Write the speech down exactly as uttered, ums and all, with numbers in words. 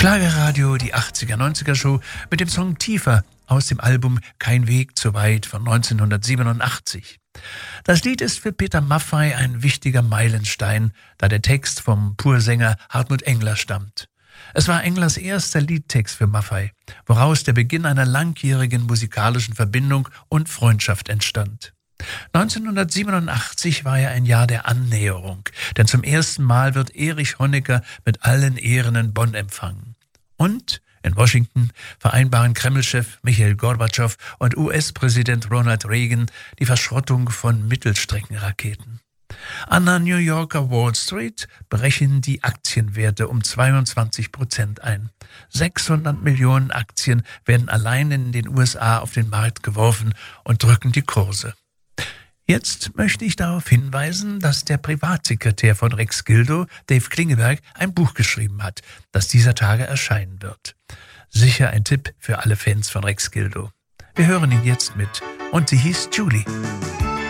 Schlagerradio, die achtziger neunziger Show mit dem Song Tiefer aus dem Album Kein Weg zu weit von neunzehnhundertsiebenundachtzig. Das Lied ist für Peter Maffay ein wichtiger Meilenstein, da der Text vom Pursänger Hartmut Engler stammt. Es war Englers erster Liedtext für Maffay, woraus der Beginn einer langjährigen musikalischen Verbindung und Freundschaft entstand. neunzehnhundertsiebenundachtzig war ja ein Jahr der Annäherung, denn zum ersten Mal wird Erich Honecker mit allen Ehren in Bonn empfangen. Und in Washington vereinbaren Kreml-Chef Michail Gorbatschow und U S-Präsident Ronald Reagan die Verschrottung von Mittelstreckenraketen. An der New Yorker Wall Street brechen die Aktienwerte um zweiundzwanzig Prozent ein. sechshundert Millionen Aktien werden allein in den U S A auf den Markt geworfen und drücken die Kurse. Jetzt möchte ich darauf hinweisen, dass der Privatsekretär von Rex Gildo, Dave Klingeberg, ein Buch geschrieben hat, das dieser Tage erscheinen wird. Sicher ein Tipp für alle Fans von Rex Gildo. Wir hören ihn jetzt mit und sie hieß Julie.